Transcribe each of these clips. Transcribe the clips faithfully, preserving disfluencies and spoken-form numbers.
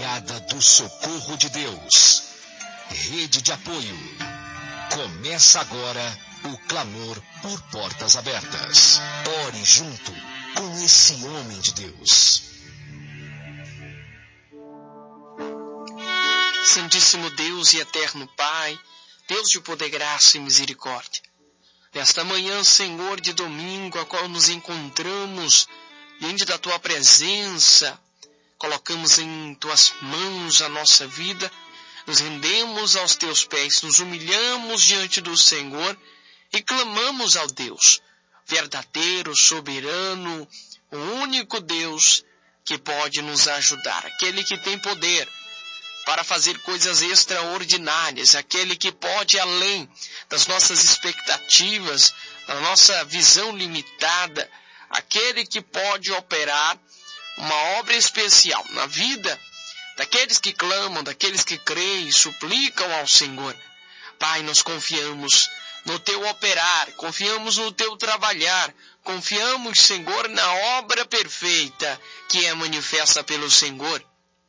Morada do Socorro de Deus. Rede de apoio. Começa agora o clamor por portas abertas. Ore junto com esse homem de Deus. Santíssimo Deus e eterno Pai, Deus de poder, graça e misericórdia. Nesta manhã, Senhor, de domingo, a qual nos encontramos diante da Tua presença, colocamos em Tuas mãos a nossa vida, nos rendemos aos Teus pés, nos humilhamos diante do Senhor e clamamos ao Deus verdadeiro, soberano, o único Deus que pode nos ajudar, aquele que tem poder para fazer coisas extraordinárias, aquele que pode ir além das nossas expectativas, da nossa visão limitada, aquele que pode operar uma obra especial na vida daqueles que clamam, daqueles que creem, suplicam ao Senhor. Pai, nós confiamos no Teu operar, confiamos no Teu trabalhar, confiamos, Senhor, na obra perfeita que é manifesta pelo Senhor.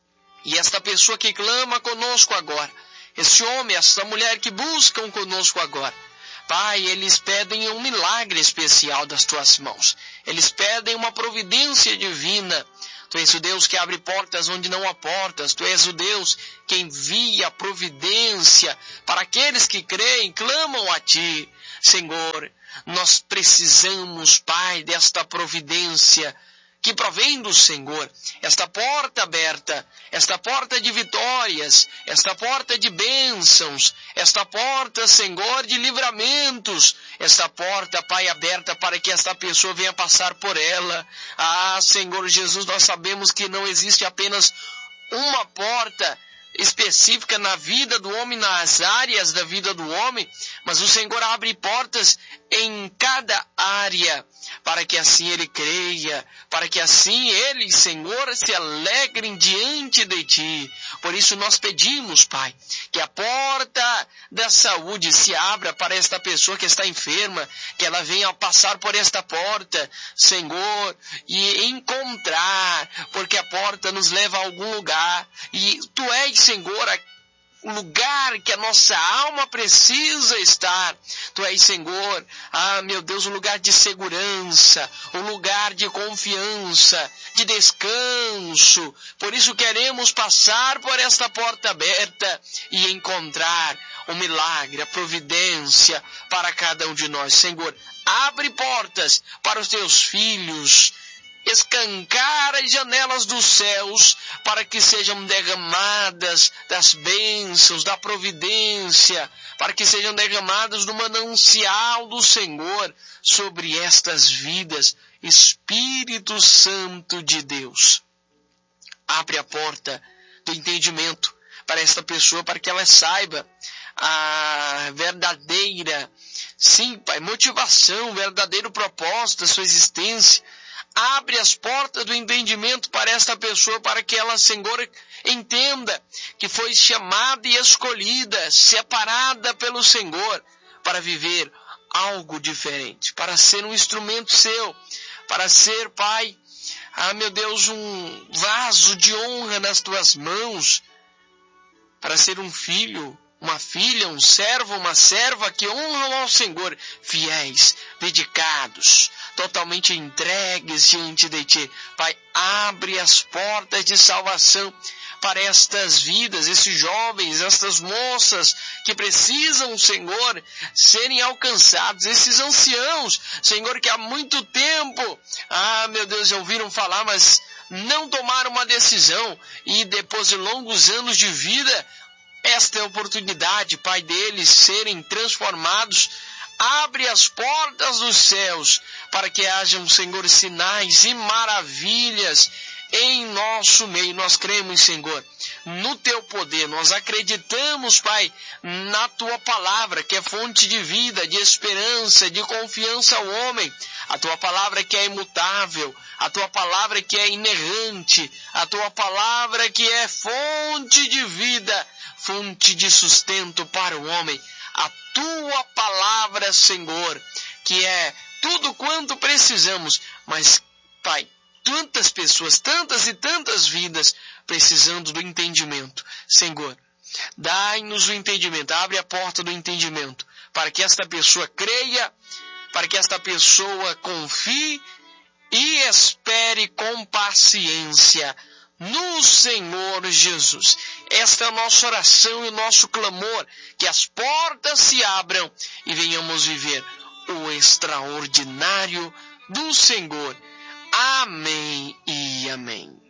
E esta pessoa que clama conosco agora, esse homem, essa mulher que buscam conosco agora, Pai, eles pedem um milagre especial das Tuas mãos. Eles pedem uma providência divina. Tu és o Deus que abre portas onde não há portas. Tu és o Deus que envia a providência para aqueles que creem, clamam a Ti. Senhor, nós precisamos, Pai, desta providência que provém do Senhor, esta porta aberta, esta porta de vitórias, esta porta de bênçãos, esta porta, Senhor, de livramentos, esta porta, Pai, aberta para que esta pessoa venha passar por ela. Ah, Senhor Jesus, nós sabemos que não existe apenas uma porta específica na vida do homem, nas áreas da vida do homem, mas o Senhor abre portas em cada área, para que assim ele creia, para que assim ele, Senhor, se alegrem diante de Ti. Por isso nós pedimos, Pai, que a porta da saúde se abra para esta pessoa que está enferma, que ela venha passar por esta porta, Senhor, e encontrar, porque a porta nos leva a algum lugar, e Tu és, Senhor, o lugar que a nossa alma precisa estar. Tu és, Senhor, ah, meu Deus, um lugar de segurança, um lugar de confiança, de descanso. Por isso queremos passar por esta porta aberta e encontrar o milagre, a providência para cada um de nós. Senhor, abre portas para os Teus filhos, escancar as janelas dos céus para que sejam derramadas das bênçãos, da providência, para que sejam derramadas do manancial do Senhor sobre estas vidas. Espírito Santo de Deus, abre a porta do entendimento para esta pessoa, para que ela saiba a verdadeira, sim, Pai, motivação, verdadeiro propósito da sua existência. Abre as portas do entendimento para esta pessoa, para que ela, Senhor, entenda que foi chamada e escolhida, separada pelo Senhor, para viver algo diferente, para ser um instrumento Seu, para ser, Pai, ah, meu Deus, um vaso de honra nas Tuas mãos, para ser um filho, uma filha, um servo, uma serva que honram ao Senhor, fiéis, dedicados, totalmente entregues diante de Ti. Pai, abre as portas de salvação para estas vidas, esses jovens, estas moças que precisam, Senhor, serem alcançados, esses anciãos, Senhor, que há muito tempo, ah, meu Deus, ouviram falar, mas não tomaram uma decisão, e depois de longos anos de vida, esta é a oportunidade, Pai, deles serem transformados. Abre as portas dos céus para que hajam, Senhor, sinais e maravilhas em nosso meio. Nós cremos, Senhor, no Teu poder. Nós acreditamos, Pai, na Tua palavra, que é fonte de vida, de esperança, de confiança ao homem. A Tua palavra que é imutável, a Tua palavra que é inerrante, a Tua palavra que é fonte de vida, fonte de sustento para o homem. A Tua palavra, Senhor, que é tudo quanto precisamos. Mas, Pai, tantas pessoas, tantas e tantas vidas precisando do entendimento. Senhor, dai-nos o entendimento, abre a porta do entendimento, para que esta pessoa creia, para que esta pessoa confie e espere com paciência no Senhor Jesus. Esta é a nossa oração e o nosso clamor, que as portas se abram e venhamos viver o extraordinário do Senhor. Amém e amém.